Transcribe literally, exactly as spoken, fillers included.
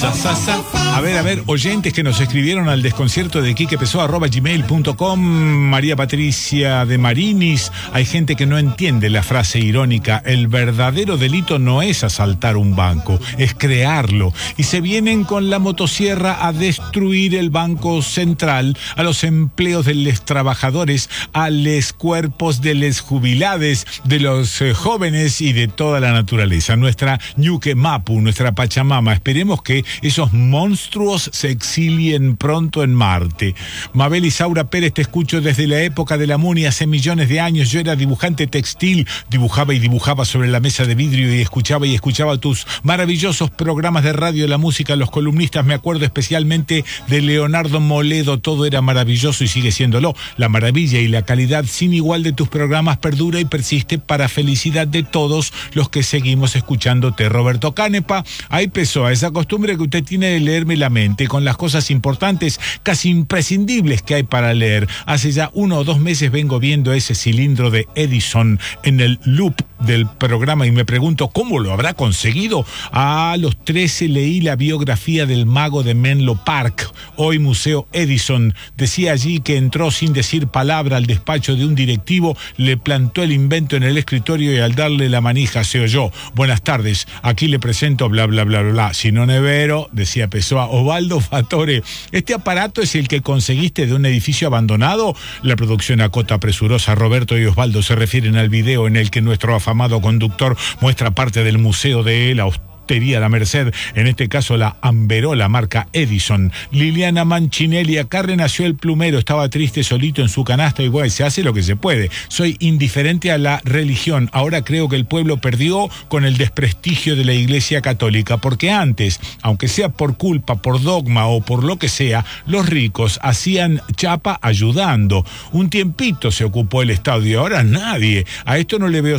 Sa, sa, sa. A ver, a ver, oyentes que nos escribieron al desconcierto de Quique Pessoa, arroba gmail punto com. María Patricia de Marinis. Hay gente que no entiende la frase irónica: el verdadero delito no es asaltar un banco, es crearlo. Y se vienen con la motosierra a destruir el Banco Central, a los empleos de los trabajadores, a los cuerpos de los jubilades, de los eh, jóvenes y de toda la naturaleza. Nuestra Ñuque Mapu, nuestra Pachamama. Esperemos que esos monstruos se exilien pronto en Marte. Mabel Isaura Pérez, te escucho desde la época de la Muni, hace millones de años. Yo era dibujante textil, dibujaba y dibujaba sobre la mesa de vidrio y escuchaba y escuchaba tus maravillosos programas de radio, la música, los columnistas. Me acuerdo especialmente de Leonardo Moledo, todo era maravilloso y sigue siéndolo. La maravilla y la calidad sin igual de tus programas perdura y persiste para felicidad de todos los que seguimos escuchándote. Roberto Canepa, ahí Pessoa, esa costumbre que usted tiene de leerme la mente con las cosas importantes, casi imprescindibles que hay para leer. Hace ya uno o dos meses vengo viendo ese cilindro de Edison en el loop del programa y me pregunto cómo lo habrá conseguido. A los trece leí la biografía del mago de Menlo Park, hoy Museo Edison. Decía allí que entró sin decir palabra al despacho de un directivo, le plantó el invento en el escritorio y al darle la manija se oyó: buenas tardes, aquí le presento bla bla bla bla bla. Si no nevero, decía Pessoa. Osvaldo Fatore, ¿este aparato es el que conseguiste de un edificio abandonado? La producción acota presurosa. Roberto y Osvaldo se refieren al video en el que nuestro afamado conductor muestra parte del museo de la La Merced, en este caso la Amberola marca Edison. Liliana Mancinelli, acá renació el plumero, estaba triste solito en su canasta y bueno, se hace lo que se puede. Soy indiferente a la religión, ahora creo que el pueblo perdió con el desprestigio de la Iglesia Católica, porque antes, aunque sea por culpa, por dogma o por lo que sea, los ricos hacían chapa ayudando. Un tiempito se ocupó el Estado y ahora nadie. A esto no le veo